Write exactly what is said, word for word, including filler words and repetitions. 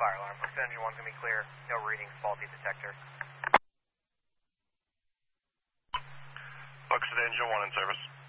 fire alarm. Buxton Engine one's going to be clear. No readings, faulty detector. Buxton Engine one in service.